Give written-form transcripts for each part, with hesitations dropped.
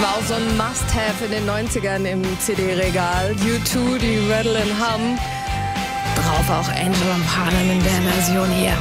War auch so ein Must-Have in den 90ern im CD-Regal. U2, die Rattle and Hum. Drauf auch Angel and Harlem in der Version hier.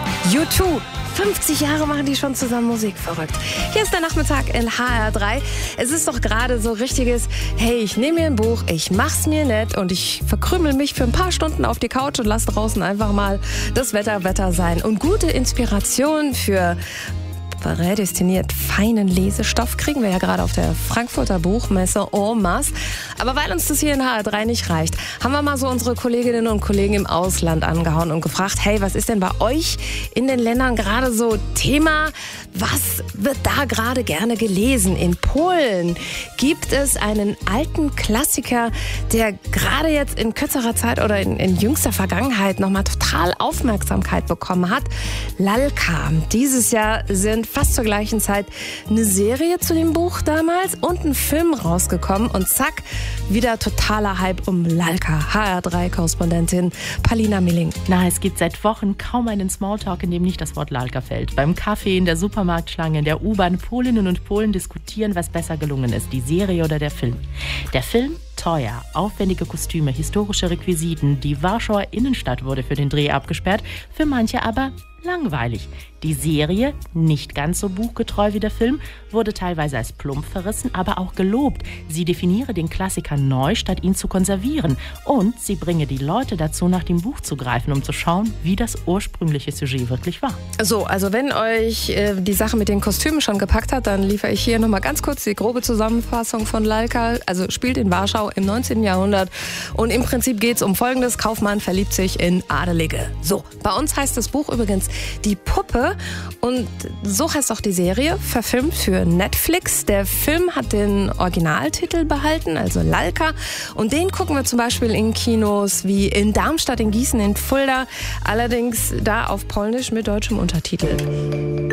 U2, 50 Jahre machen die schon zusammen Musik, verrückt. Hier ist der Nachmittag in HR3. Es ist doch gerade so richtiges, hey, ich nehme mir ein Buch, ich mach's mir nett und ich verkrümel mich für ein paar Stunden auf die Couch und lass draußen einfach mal das Wetter sein. Und gute Inspiration für prädestiniert feinen Lesestoff kriegen wir ja gerade auf der Frankfurter Buchmesse en masse. Aber weil uns das hier in HR3 nicht reicht, haben wir mal so unsere Kolleginnen und Kollegen im Ausland angehauen und gefragt, hey, was ist denn bei euch in den Ländern gerade so Thema? Was wird da gerade gerne gelesen? In Polen gibt es einen alten Klassiker, der gerade jetzt in kürzerer Zeit oder in jüngster Vergangenheit nochmal total Aufmerksamkeit bekommen hat. Lalka. Dieses Jahr sind fast zur gleichen Zeit eine Serie zu dem Buch damals und ein Film rausgekommen und zack, wieder totaler Hype um Lalka. HR3-Korrespondentin Palina Milling. Na, es gibt seit Wochen kaum einen Smalltalk, in dem nicht das Wort Lalka fällt. Beim Kaffee, in der Supermarktschlange, in der U-Bahn, Polinnen und Polen diskutieren, was besser gelungen ist, die Serie oder der Film. Der Film? Teuer, aufwendige Kostüme, historische Requisiten. Die Warschauer Innenstadt wurde für den Dreh abgesperrt, für manche aber langweilig. Die Serie, nicht ganz so buchgetreu wie der Film, wurde teilweise als plump verrissen, aber auch gelobt. Sie definiere den Klassiker neu, statt ihn zu konservieren. Und sie bringe die Leute dazu, nach dem Buch zu greifen, um zu schauen, wie das ursprüngliche Sujet wirklich war. So, also wenn euch die Sache mit den Kostümen schon gepackt hat, dann liefere ich hier nochmal ganz kurz die grobe Zusammenfassung von Lalka. Also spielt in Warschau im 19. Jahrhundert und im Prinzip geht es um Folgendes. Kaufmann verliebt sich in Adelige. So, bei uns heißt das Buch übrigens Die Puppe und so heißt auch die Serie, verfilmt für Netflix. Der Film hat den Originaltitel behalten, also Lalka, und den gucken wir zum Beispiel in Kinos wie in Darmstadt, in Gießen, in Fulda, allerdings da auf Polnisch mit deutschem Untertitel.